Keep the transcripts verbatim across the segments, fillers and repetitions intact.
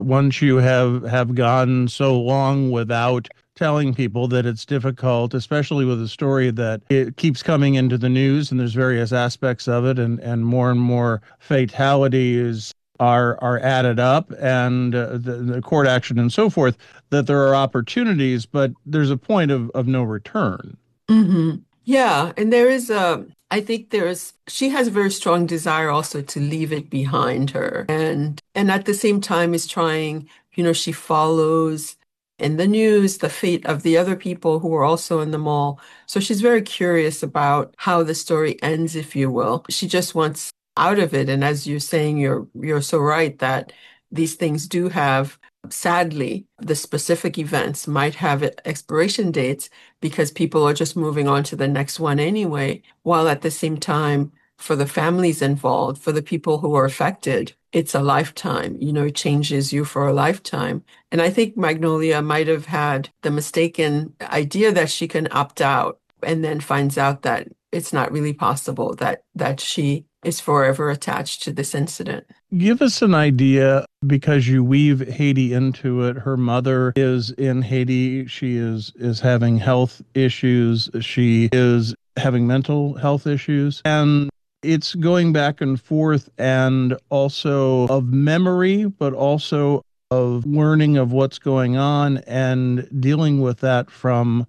once you have have gone so long without telling people that it's difficult, especially with a story that it keeps coming into the news and there's various aspects of it, and and more and more fatalities are are added up, and uh, the, the court action and so forth, that there are opportunities, but there's a point of, of no return. hmm Yeah, and there is a, I think there's, she has a very strong desire also to leave it behind her. And and at the same time is trying, you know, she follows in the news the fate of the other people who were also in the mall. So she's very curious about how the story ends, if you will. She just wants out of it. And as you're saying, you're you're so right that these things do have, sadly, the specific events might have expiration dates because people are just moving on to the next one anyway, while at the same time, for the families involved, for the people who are affected, it's a lifetime. You know, it changes you for a lifetime. And I think Magnolia might have had the mistaken idea that she can opt out and then finds out that it's not really possible, that that she is forever attached to this incident. Give us an idea, because you weave Haiti into it. Her mother is in Haiti. She is is having health issues. She is having mental health issues. And it's going back and forth, and also of memory, but also of learning of what's going on and dealing with that from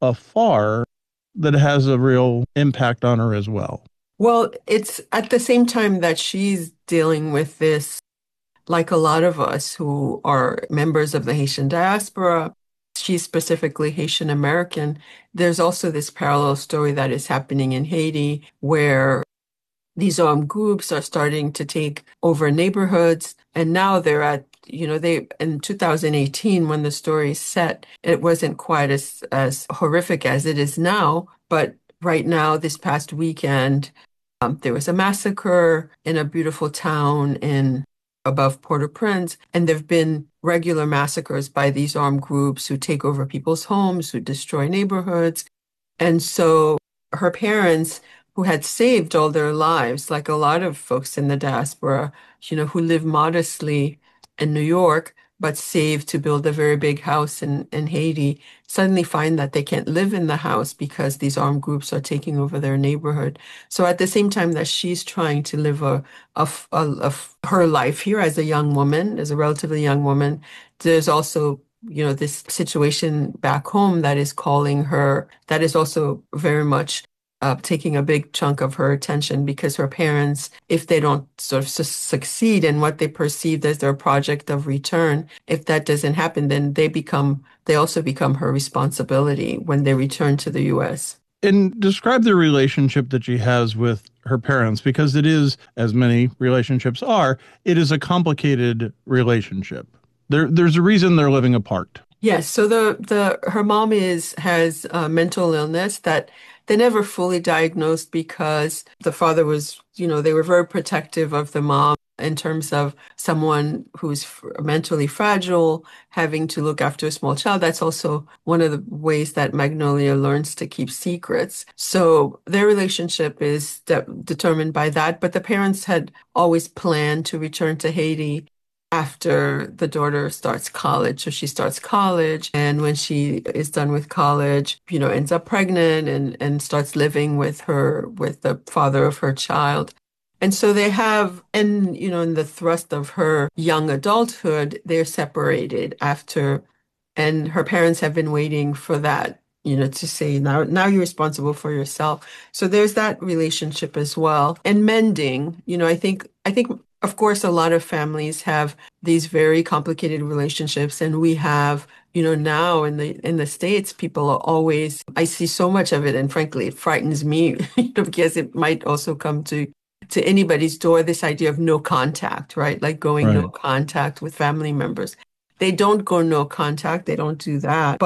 afar, that has a real impact on her as well. Well, it's at the same time that she's dealing with this, like a lot of us who are members of the Haitian diaspora. She's specifically Haitian American. There's also this parallel story that is happening in Haiti where these armed groups are starting to take over neighborhoods. And now they're at, you know, they, in two thousand eighteen, when the story is set, it wasn't quite as, as horrific as it is now. But right now, this past weekend, um, there was a massacre in a beautiful town in above Port-au-Prince, and there've been regular massacres by these armed groups who take over people's homes, who destroy neighborhoods. And so her parents, who had saved all their lives, like a lot of folks in the diaspora, you know, who live modestly in New York, but saved to build a very big house in, in Haiti, suddenly find that they can't live in the house because these armed groups are taking over their neighborhood. So at the same time that she's trying to live a, a, a, a her life here as a young woman, as a relatively young woman, there's also, you know, this situation back home that is calling her, that is also very much uh, taking a big chunk of her attention, because her parents, if they don't sort of su succeed in what they perceived as their project of return, if that doesn't happen, then they become, they also become her responsibility when they return to the U S. And describe the relationship that she has with her parents, because it is, as many relationships are, it is a complicated relationship. There, there's a reason they're living apart. Yes, so the the her mom is has uh, mental illness that they never fully diagnosed, because the father was, you know, they were very protective of the mom in terms of someone who's f- mentally fragile, having to look after a small child. That's also one of the ways that Magnolia learns to keep secrets. So their relationship is de determined by that. But the parents had always planned to return to Haiti after the daughter starts college. So she starts college, and when she is done with college, you know, ends up pregnant and and starts living with her with the father of her child. And so they have, and you know, in the thrust of her young adulthood, they're separated after, and her parents have been waiting for that, you know, to say, now, now you're responsible for yourself. So there's that relationship as well. And mending, you know, I think, I think, of course, a lot of families have these very complicated relationships, and we have, you know, now in the in the States, people are always, I see so much of it, and frankly, it frightens me, you know, because it might also come to to anybody's door, this idea of no contact, right? Like going no Right. contact with family members. They don't go no contact, they don't do that. But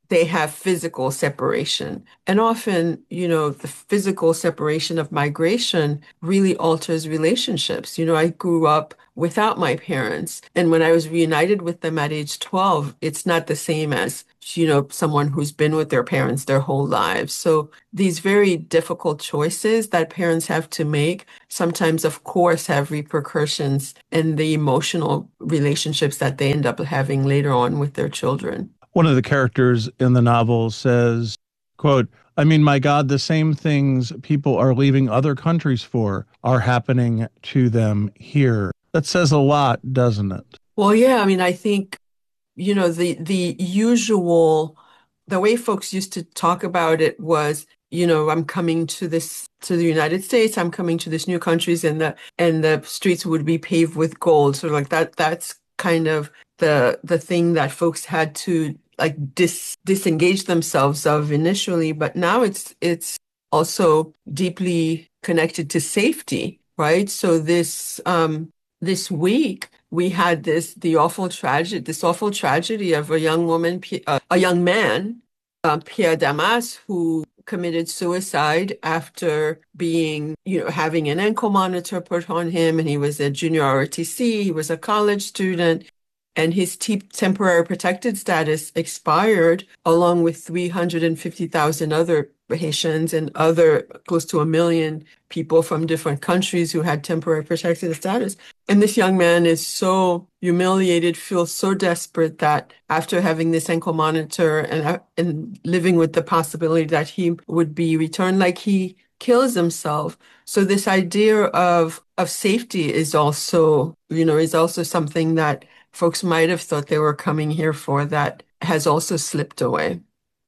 they have physical separation. And often, you know, the physical separation of migration really alters relationships. You know, I grew up without my parents, and when I was reunited with them at age twelve, it's not the same as, you know, someone who's been with their parents their whole lives. So these very difficult choices that parents have to make sometimes, of course, have repercussions in the emotional relationships that they end up having later on with their children. One of the characters in the novel says, quote, I mean, my God, the same things people are leaving other countries for are happening to them here. That says a lot, doesn't it? Well, yeah, I mean, I think, you know, the the usual the way folks used to talk about it was, you know, I'm coming to this to the United States, I'm coming to this new countries and the and the streets would be paved with gold. So like that that's kind of the the thing that folks had to like dis disengage themselves of initially, but now it's it's also deeply connected to safety, right? So this um this week we had this the awful tragedy this awful tragedy of a young woman, Pi- uh, a young man, uh, Pierre Damas, who committed suicide after being, you know, having an ankle monitor put on him, and he was a junior R O T C, he was a college student, and his te temporary protected status expired along with three hundred fifty thousand other Haitians and other close to a million people from different countries who had temporary protected status. And this young man is so humiliated, feels so desperate that after having this ankle monitor and, uh, and living with the possibility that he would be returned, like he kills himself. So this idea of of safety is also, you know, is also something that folks might have thought they were coming here for that has also slipped away.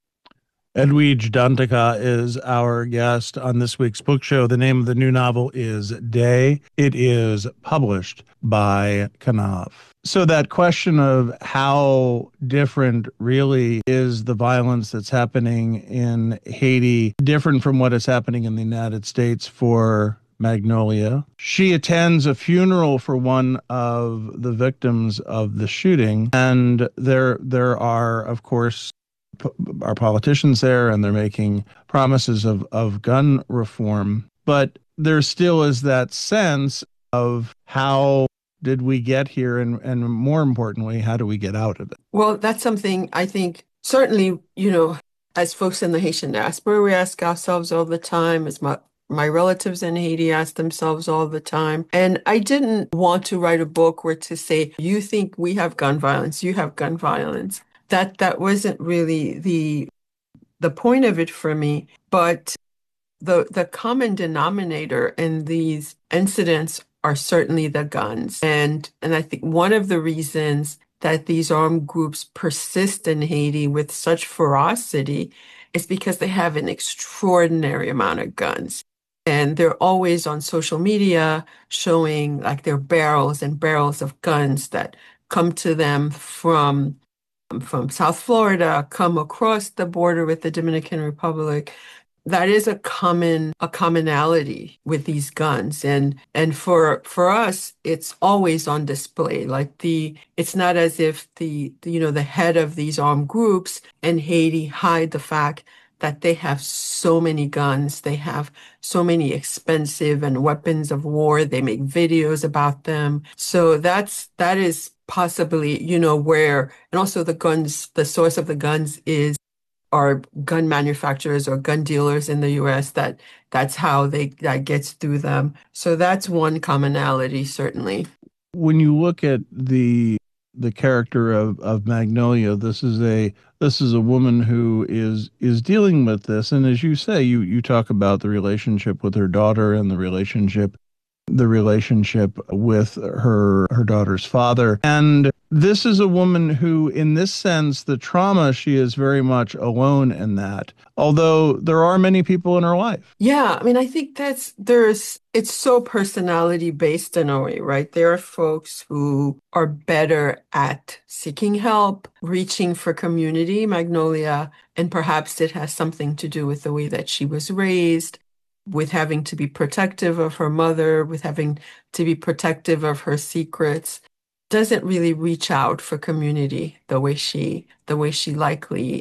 Edwige Danticat is our guest on this week's book show. The name of the new novel is Day. It is published by Knopf. So that question of how different really is the violence that's happening in Haiti, different from what is happening in the United States for Magnolia. She attends a funeral for one of the victims of the shooting, and there there are, of course, our politicians there, and they're making promises of, of gun reform. But there still is that sense of how did we get here? And, and more importantly, how do we get out of it? Well, that's something I think certainly, you know, as folks in the Haitian diaspora, we ask ourselves all the time, as my my relatives in Haiti ask themselves all the time. And I didn't want to write a book where to say, you think we have gun violence, you have gun violence. That that wasn't really the the point of it for me. But the the common denominator in these incidents are certainly the guns. And and I think one of the reasons that these armed groups persist in Haiti with such ferocity is because they have an extraordinary amount of guns. And they're always on social media showing like their barrels and barrels of guns that come to them from from South Florida, come across the border with the Dominican Republic. That is a common a commonality with these guns. And and for for us, it's always on display. Like the it's not as if the, the you know the head of these armed groups in Haiti hide the fact that they have so many guns, they have so many expensive and weapons of war. They make videos about them. So that's that is possibly, you know, where, and also the guns, the source of the guns is are gun manufacturers or gun dealers in the U S that that's how they that gets through them. So that's one commonality, certainly. When you look at the the character of, of Magnolia, this is a this is a woman who is is dealing with this. And as you say, you you talk about the relationship with her daughter and the relationship the relationship with her her daughter's father. And this is a woman who, in this sense, the trauma, she is very much alone in that, although there are many people in her life. Yeah, I mean, I think that's there's it's so personality based in a way, right? There are folks who are better at seeking help, reaching for community, Magnolia, and perhaps it has something to do with the way that she was raised, with having to be protective of her mother, with having to be protective of her secrets, doesn't really reach out for community the way she the way she likely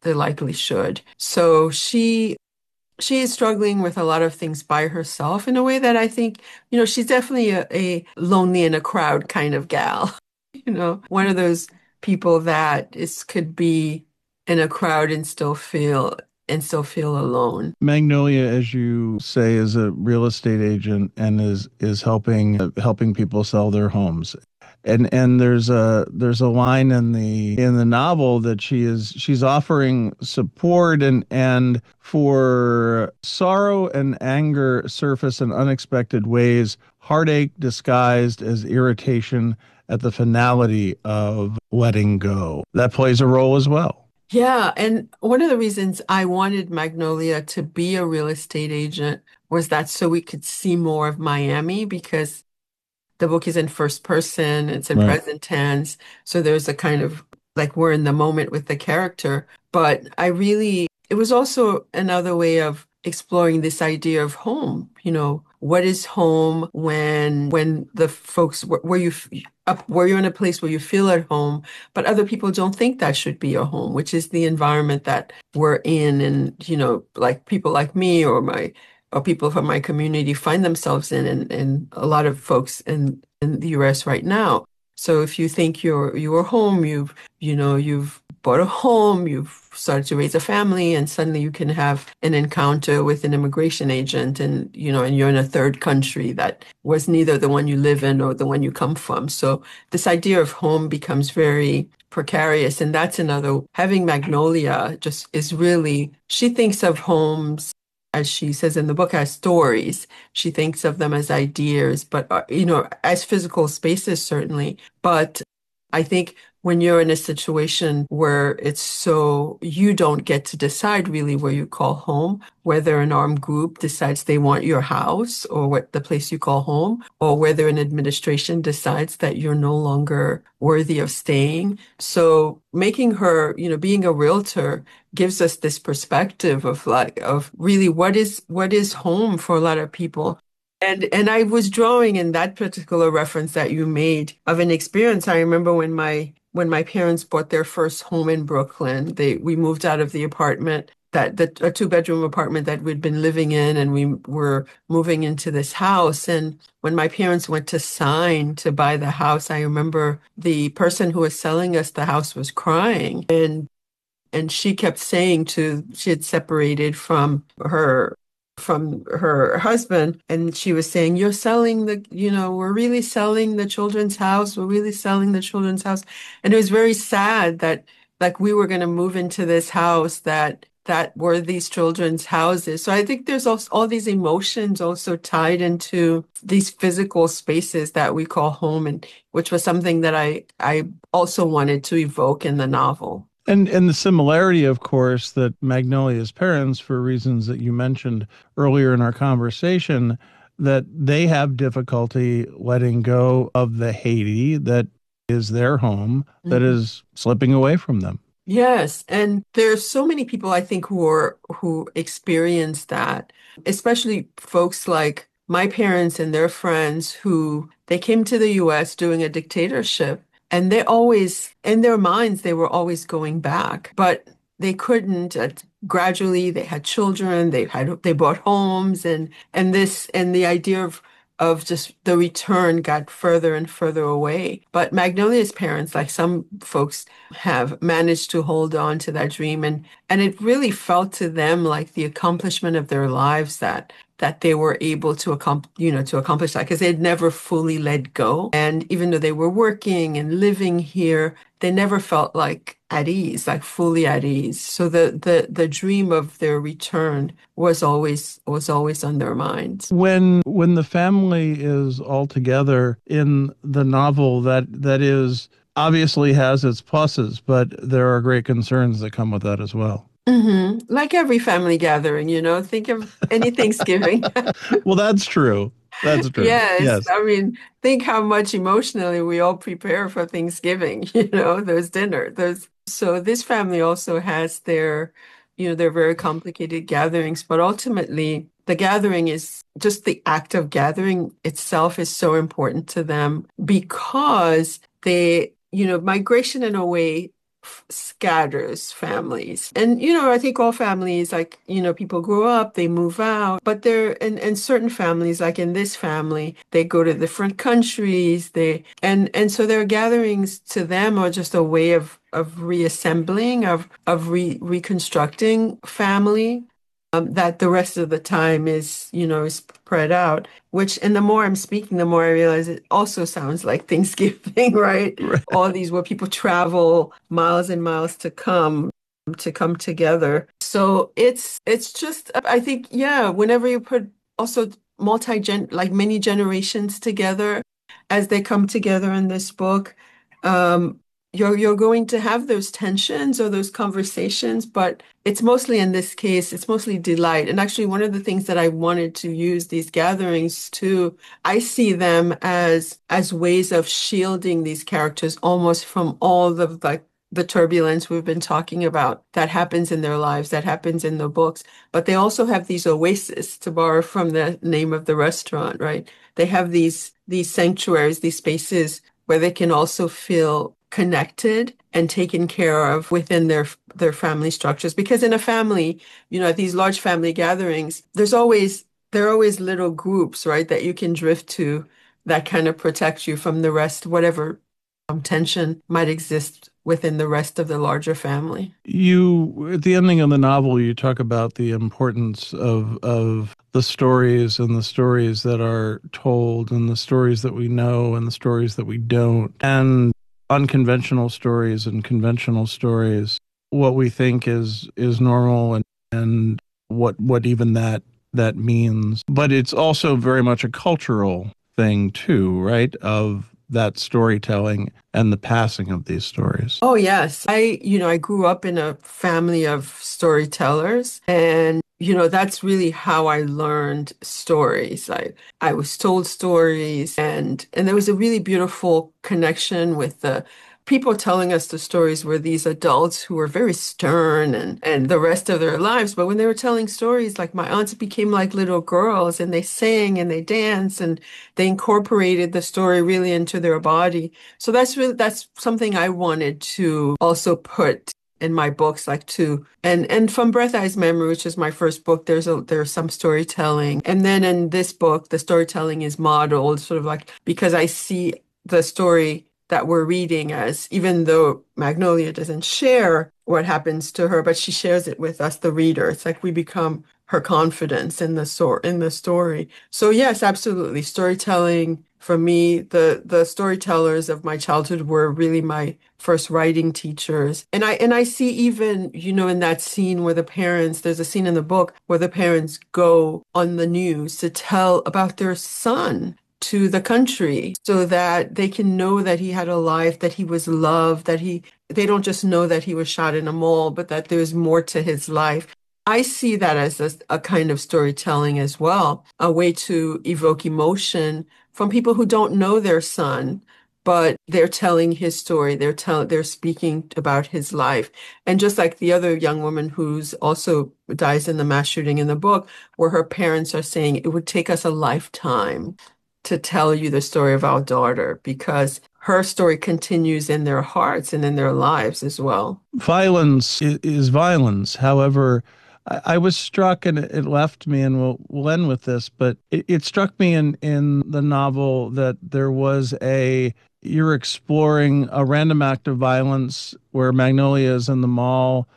they likely should. So she she is struggling with a lot of things by herself in a way that I think, you know, she's definitely a, a lonely in a crowd kind of gal. You know, one of those people that is could be in a crowd and still feel and still feel alone. Magnolia, as you say, is a real estate agent and is is helping uh, helping people sell their homes. And and there's a there's a line in the in the novel that she is she's offering support, and and for sorrow and anger surface in unexpected ways, heartache disguised as irritation at the finality of letting go. That plays a role as well. Yeah, and one of the reasons I wanted Magnolia to be a real estate agent was that so we could see more of Miami because the book is in first person, it's in Right. present tense. So there's a kind of like we're in the moment with the character. But I really, it was also another way of exploring this idea of home. You know, what is home when when the folks where, where you f- up where you're in a place where you feel at home, but other people don't think that should be a home, which is the environment that we're in, and you know, like people like me or my or people from my community find themselves in, and, and a lot of folks in, in the U S right now. So if you think you're you're home, you've you know you've bought a home, you've started to raise a family, and suddenly you can have an encounter with an immigration agent, and you know, and you're in a third country that was neither the one you live in or the one you come from. So this idea of home becomes very precarious, and that's another having Magnolia just is really she thinks of homes as she says in the book, as stories. She thinks of them as ideas, but, uh, you know, as physical spaces, certainly. But I think when you're in a situation where it's so you don't get to decide really where you call home, whether an armed group decides they want your house or what the place you call home, or whether an administration decides that you're no longer worthy of staying. So making her, you know, being a realtor gives us this perspective of like of really what is what is home for a lot of people. And and I was drawing in that particular reference that you made of an experience. I remember when my when my parents bought their first home in Brooklyn, they we moved out of the apartment that the a two bedroom apartment that we'd been living in, and we were moving into this house. And when my parents went to sign to buy the house, I remember the person who was selling us the house was crying. And and she kept saying to she had separated from her from her husband, and she was saying, you're selling the, you know, we're really selling the children's house, we're really selling the children's house. And it was very sad that like we were going to move into this house that that were these children's houses. So I think there's also all these emotions also tied into these physical spaces that we call home, and which was something that I I also wanted to evoke in the novel. And and the similarity, of course, that Magnolia's parents, for reasons that you mentioned earlier in our conversation, that they have difficulty letting go of the Haiti that is their home, that Mhm. is slipping away from them. Yes, and there's so many people I think who are who experience that, especially folks like my parents and their friends who they came to the U S during a dictatorship, and they always in their minds they were always going back, but they couldn't. Uh, gradually, they had children, they had they bought homes, and and this and the idea of of just the return got further and further away. But Magnolia's parents, like some folks, have managed to hold on to that dream, and and it really felt to them like the accomplishment of their lives that that they were able to accomplish, you know, to accomplish that because they'd never fully let go. And even though they were working and living here, they never felt like at ease, like fully at ease. So the the the dream of their return was always was always on their minds. When when the family is all together in the novel, that that is obviously has its pluses, but there are great concerns that come with that as well. Hmm. Like every family gathering, you know, think of any Thanksgiving. Well, that's true. That's true. Yes, Yes. I mean, think how much emotionally we all prepare for Thanksgiving, you know, those dinner, those. So this family also has their, you know, their very complicated gatherings, but ultimately the gathering is just the act of gathering itself is so important to them because they, you know, migration in a way f- scatters families. And, you know, I think all families, like, you know, people grow up, they move out, but they're, and, and certain families, like in this family, they go to different countries, they, and, and so their gatherings to them are just a way of, of reassembling, of, of re, reconstructing family. Um, that the rest of the time is, you know, is spread out, which, and the more I'm speaking, the more I realize it also sounds like Thanksgiving, right? Right. All these where people travel miles and miles to come to come together. So it's it's just I think, yeah, whenever you put also multi-gen like many generations together as they come together in this book, um, you're you're going to have those tensions or those conversations, but it's mostly in this case, it's mostly delight. And actually, one of the things that I wanted to use these gatherings to, I see them as as ways of shielding these characters almost from all the like the turbulence we've been talking about that happens in their lives, that happens in the books. But they also have these oases, to borrow from the name of the restaurant, right? They have these these sanctuaries, these spaces where they can also feel connected and taken care of within their their family structures. Because in a family, you know, at these large family gatherings, there's always there are always little groups, right, that you can drift to that kind of protect you from the rest, whatever um, tension might exist within the rest of the larger family. You, at the ending of the novel, you talk about the importance of of the stories and the stories that are told and the stories that we know and the stories that we don't, and unconventional stories and conventional stories, what we think is is normal and and what what even that that means. But it's also very much a cultural thing too, right? Of that storytelling and the passing of these stories. Oh, yes. I, you know, I grew up in a family of storytellers, and, you know, that's really how I learned stories. I, I was told stories, and and there was a really beautiful connection with the people telling us the stories were these adults who were very stern and and the rest of their lives. But when they were telling stories, like my aunts became like little girls, and they sang and they danced and they incorporated the story really into their body. So that's really that's something I wanted to also put in my books, like to and and from Breath Eyes Memory, which is my first book, there's a there's some storytelling. And then in this book, the storytelling is modeled sort of like because I see the story that we're reading as, even though Magnolia doesn't share what happens to her, but she shares it with us, the reader. It's like we become her confidence in the sor in the story. So yes, absolutely. Storytelling for me, the the storytellers of my childhood were really my first writing teachers. And I and I see even, you know, in that scene where the parents, there's a scene in the book where the parents go on the news to tell about their son to the country so that they can know that he had a life, that he was loved, that he, they don't just know that he was shot in a mall, but that there's more to his life. I see that as a, a kind of storytelling as well, a way to evoke emotion from people who don't know their son, but they're telling his story. They're telling, they're speaking about his life. And just like the other young woman who's also dies in the mass shooting in the book, where her parents are saying it would take us a lifetime to tell you the story of our daughter because her story continues in their hearts and in their lives as well. Violence is, is violence. However, I, I was struck, and it, it left me, and we'll, we'll end with this, but it, it struck me in, in the novel that there was a, you're exploring a random act of violence where Magnolia is in the mall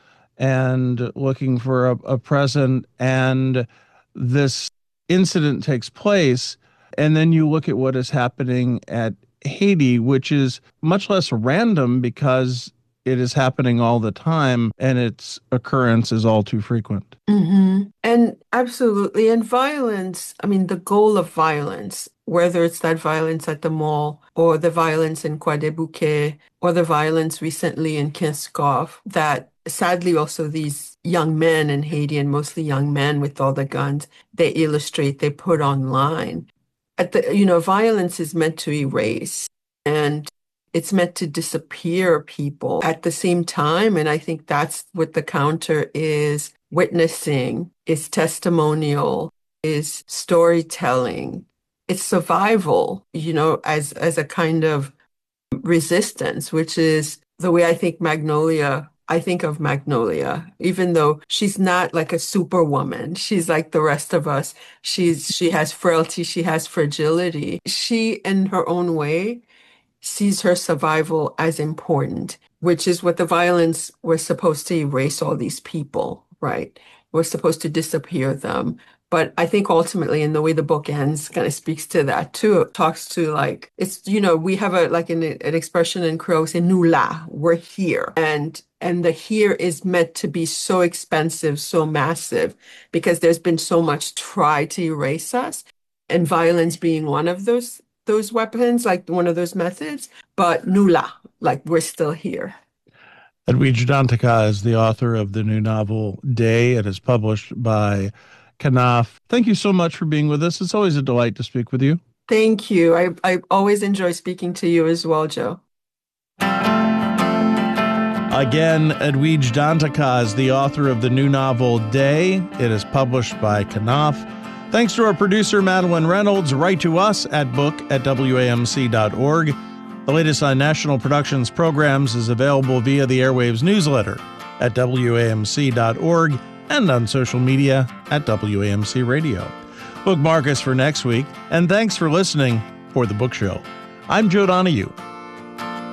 and looking for a, a present, and this incident takes place. And then you look at what is happening at Haiti, which is much less random because it is happening all the time and its occurrence is all too frequent. hmm And absolutely. And violence, I mean, the goal of violence, whether it's that violence at the mall or the violence in Croix des Bouquets or the violence recently in Kinskov, that sadly also these young men in Haiti, and mostly young men with all the guns, they illustrate, they put online. At the, you know, violence is meant to erase and it's meant to disappear people at the same time. And I think that's what the counter is witnessing, is testimonial, is storytelling, it's survival, you know, as as a kind of resistance, which is the way I think Magnolia, I think of Magnolia, even though she's not like a superwoman. She's like the rest of us. She's she has frailty, she has fragility. She, in her own way, sees her survival as important, which is what the violence was supposed to erase all these people, right? We're supposed to disappear them. But I think ultimately, in the way the book ends, kind of speaks to that too. It talks to like, it's, you know, we have a like an, an expression in Creole, say, nous là, we're here. And and the here is meant to be so expensive, so massive, because there's been so much try to erase us, and violence being one of those those weapons, like one of those methods. But nous là, like we're still here. Edwidge Danticat is the author of the new novel Day. It is published by Knopf. Thank you so much for being with us. It's always a delight to speak with you. Thank you. I, I always enjoy speaking to you as well, Joe. Again, Edwidge Danticat is the author of the new novel Day. It is published by Knopf. Thanks to our producer, Madeline Reynolds. Write to us at book at W A M C dot org. The latest on National Productions programs is available via the Airwaves newsletter at W A M C dot org and on social media at W A M C Radio. Bookmark us for next week, and thanks for listening for The Book Show. I'm Joe Donahue.